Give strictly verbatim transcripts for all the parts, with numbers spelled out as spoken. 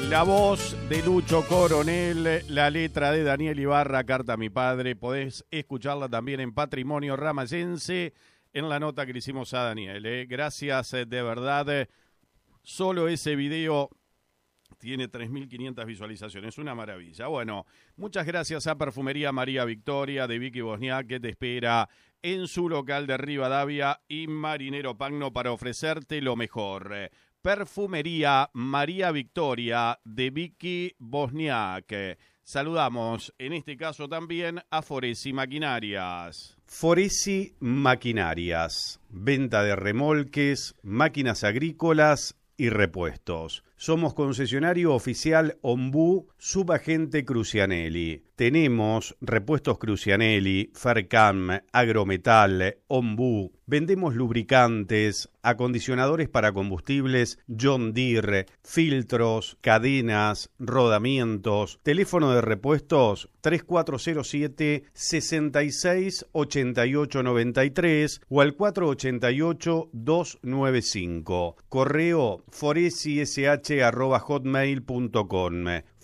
La voz de Lucho Coronel, la letra de Daniel Ibarra, Carta a mi padre. Podés escucharla también en Patrimonio Ramayense, en la nota que le hicimos a Daniel. ¿eh? Gracias, eh, de verdad. Solo ese video tiene tres mil quinientas visualizaciones, una maravilla. Bueno, muchas gracias a Perfumería María Victoria de Vicky Bosniak, que te espera en su local de Rivadavia y Marinero Pagno para ofrecerte lo mejor. Perfumería María Victoria de Vicky Bosniak. Saludamos en este caso también a Foresi Maquinarias. Foresi Maquinarias, venta de remolques, máquinas agrícolas y repuestos. Somos concesionario oficial Ombú, subagente Crucianelli. Tenemos repuestos Crucianelli, Fercam, Agrometal, Ombú. Vendemos lubricantes, acondicionadores para combustibles, John Deere, filtros, cadenas, rodamientos. Teléfono de repuestos tres cuatro cero siete, seis seis ocho ocho nueve tres o al cuatro ocho ocho, dos nueve cinco. Correo foresish arroba hotmail punto com.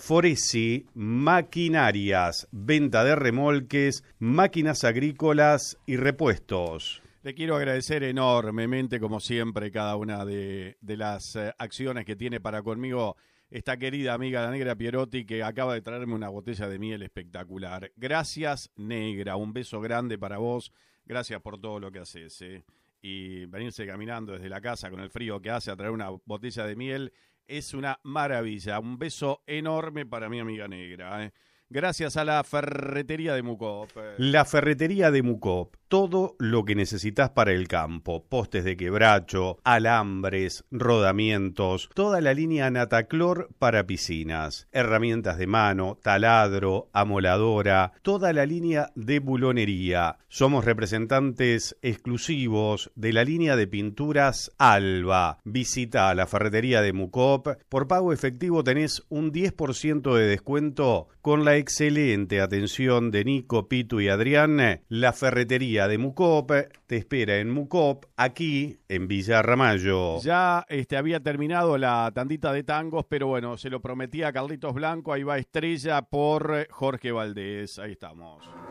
Foresi Maquinarias, venta de remolques, máquinas agrícolas y repuestos. Le quiero agradecer enormemente, como siempre, cada una de, de las eh, acciones que tiene para conmigo esta querida amiga, la Negra Pierotti, que acaba de traerme una botella de miel espectacular. Gracias, Negra. Un beso grande para vos. Gracias por todo lo que haces. ¿eh? Y venirse caminando desde la casa con el frío que hace a traer una botella de miel es una maravilla. Un beso enorme para mi amiga Negra. ¿eh? Gracias a la ferretería de Mucop. La ferretería de Mucop. Todo lo que necesitas para el campo. Postes de quebracho, alambres, rodamientos, toda la línea Nataclor para piscinas. Herramientas de mano, taladro, amoladora, toda la línea de bulonería. Somos representantes exclusivos de la línea de pinturas Alba. Visita a la ferretería de Mucop. Por pago efectivo tenés un diez por ciento de descuento con la excelente atención de Nico, Pitu y Adrián. La ferretería de Mucop te espera en Mucop, aquí en Villa Ramallo. Ya este, había terminado la tandita de tangos, pero bueno, se lo prometía a Carlitos Blanco. Ahí va Estrella por Jorge Valdés. Ahí estamos.